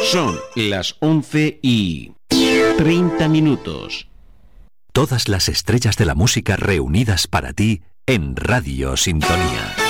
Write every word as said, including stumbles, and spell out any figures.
Son las once y treinta minutos. Todas las estrellas de la música reunidas para ti en Radio Sintonía.